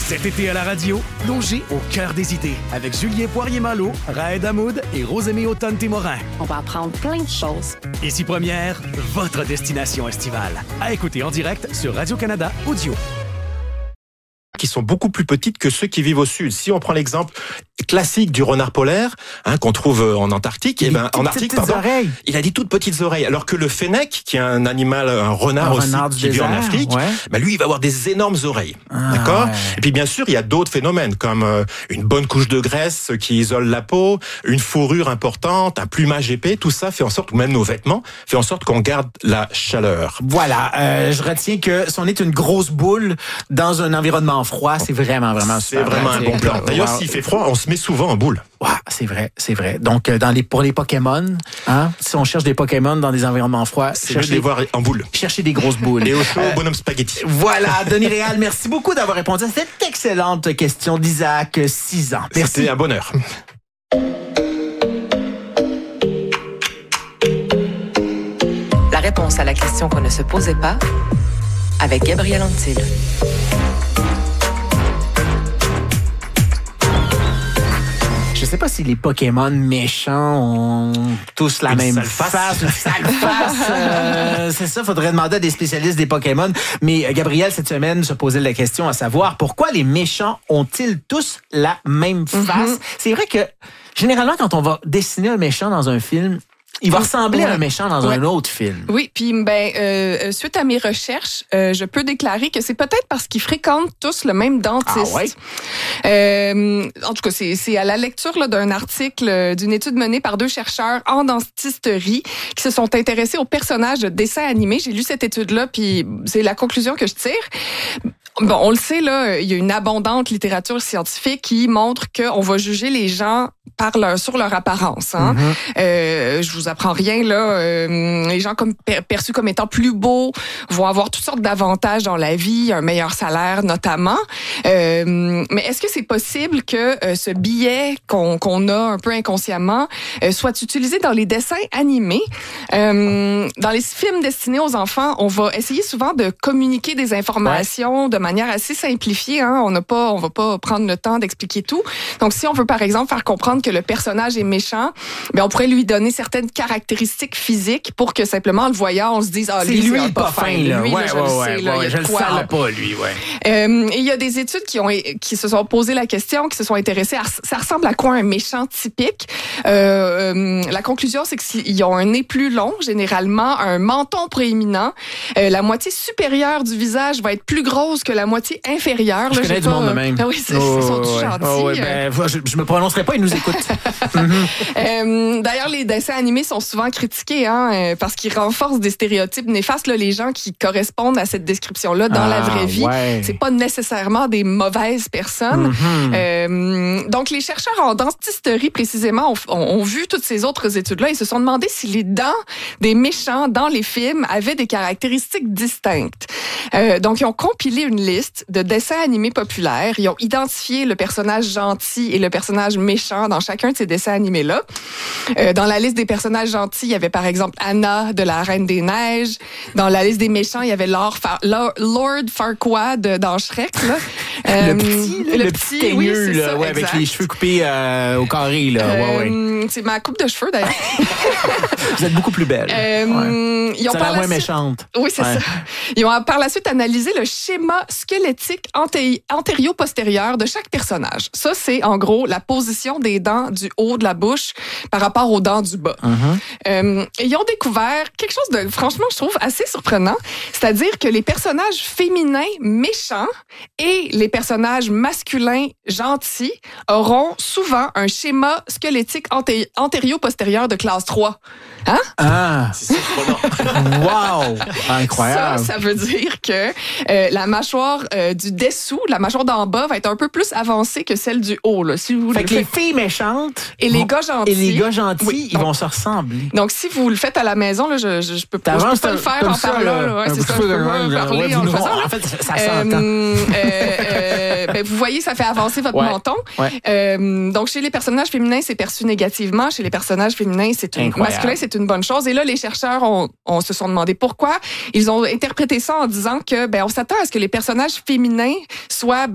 Cet été à la radio, plongez au cœur des idées avec Julien Poirier-Malo, Raed Hamoud et Rosemée Autonne-Témorin. On va apprendre plein de choses. Ici Première, votre destination estivale. À écouter en direct sur Radio-Canada Audio. Qui sont beaucoup plus petites que ceux qui vivent au sud. Si on prend l'exemple classique du renard polaire, qu'on trouve en Antarctique, en Arctique, il a des toutes petites oreilles, alors que le fennec, qui est un animal, un renard qui vit en Afrique, lui, il va avoir des énormes oreilles. D'accord? Ouais. Et puis, bien sûr, il y a d'autres phénomènes, comme une bonne couche de graisse qui isole la peau, une fourrure importante, un plumage épais, tout ça fait en sorte, ou même nos vêtements, fait en sorte qu'on garde la chaleur. Voilà. Je retiens que si on est une grosse boule dans un environnement froid, c'est vraiment super. C'est vraiment un bon plan. D'ailleurs, s'il fait froid, on se met souvent en boule. Ouais, c'est vrai. Donc, pour les Pokémon, si on cherche des Pokémon dans des environnements froids, c'est mieux de les voir en boule. Chercher des grosses boules. Et au chaud, bonhomme spaghetti. Voilà, Denis Réal, merci beaucoup d'avoir répondu à cette excellente question d'Isaac, 6 ans. Merci. C'était un bonheur. La réponse à la question qu'on ne se posait pas avec Gabriel Antil. Je sais pas si les Pokémon méchants ont tous la même face. Une sale face. C'est ça, faudrait demander à des spécialistes des Pokémon. Mais Gabriel, cette semaine, se posait la question à savoir pourquoi les méchants ont-ils tous la même face? C'est vrai que, généralement, quand on va dessiner un méchant dans un film, il va ressembler à un méchant dans un autre film. Oui, puis suite à mes recherches, je peux déclarer que c'est peut-être parce qu'ils fréquentent tous le même dentiste. En tout cas, c'est à la lecture là, d'un article d'une étude menée par 2 chercheurs en dentisterie qui se sont intéressés aux personnages de dessins animés. J'ai lu cette étude-là, puis c'est la conclusion que je tire. Bon, on le sait, là, il y a une abondante littérature scientifique qui montre qu'on va juger les gens sur leur apparence. Je vous apprends rien, là. Les gens perçus comme étant plus beaux vont avoir toutes sortes d'avantages dans la vie, un meilleur salaire notamment. Mais est-ce que c'est possible que ce biais qu'on a un peu inconsciemment soit utilisé dans les dessins animés? Dans les films destinés aux enfants, on va essayer souvent de communiquer des informations de manière assez simplifiée. On va pas prendre le temps d'expliquer tout. Donc, si on veut, par exemple, faire comprendre que le personnage est méchant, on pourrait lui donner certaines caractéristiques physiques pour que simplement, en le voyant, on se dise, lui, c'est pas fin. Lui, je le sens pas, lui, et il y a des études qui se sont posé la question, qui se sont intéressées à ça ressemble à quoi un méchant typique? La conclusion, c'est qu'ils ont un nez plus long, généralement, un menton proéminent. La moitié supérieure du visage va être plus grosse que la moitié inférieure. Je connais du monde de même. Oui, ils sont tous gentils. Je me prononcerai pas, ils nous écoutent. D'ailleurs, les dessins animés sont souvent critiqués parce qu'ils renforcent des stéréotypes néfastes. Là, les gens qui correspondent à cette description-là dans la vraie vie, c'est pas nécessairement des mauvaises personnes. Donc, les chercheurs en dentisterie, précisément, ont vu toutes ces autres études-là et se sont demandé si les dents des méchants dans les films avaient des caractéristiques distinctes. Donc, ils ont compilé une liste de dessins animés populaires. Ils ont identifié le personnage gentil et le personnage méchant dans chacun de ces dessins animés-là. Dans la liste des personnages gentils, il y avait par exemple Anna de la Reine des Neiges. Dans la liste des méchants, il y avait Lord Farquaad dans Shrek. Là. Le petit teigneux, oui, avec les cheveux coupés au carré. Là. C'est ma coupe de cheveux, d'ailleurs. Vous êtes beaucoup plus belle. Ils ont c'est la moins méchante. Oui, c'est ça. Ils ont par la suite analysé le schéma squelettique antério-postérieur de chaque personnage. Ça, c'est en gros la position des dents du haut de la bouche par rapport aux dents du bas. Ils ont découvert quelque chose de, franchement, je trouve assez surprenant. C'est-à-dire que les personnages féminins méchants et les personnages masculins gentils auront souvent un schéma squelettique antério-postérieur de classe 3. C'est surprenant. Wow! Incroyable. Ça veut dire que la mâchoire du dessous, la mâchoire d'en bas, va être un peu plus avancée que celle du haut. Là. Si vous fait que les filles méchantes et les gars gentils, ils vont se ressembler. Donc, si vous le faites à la maison, là, je peux pas le faire en parlant. Là. Ouais, c'est ça, je peux pas parler en le faisant. En fait, ça s'entend. Vous voyez, ça fait avancer votre menton. Donc, chez les personnages féminins, c'est perçu négativement. Chez les personnages féminins, masculins, c'est une bonne chose. Et là, les chercheurs se sont demandé pourquoi. Ils ont interprété ça en disant que on s'attend à ce que les personnages féminins soient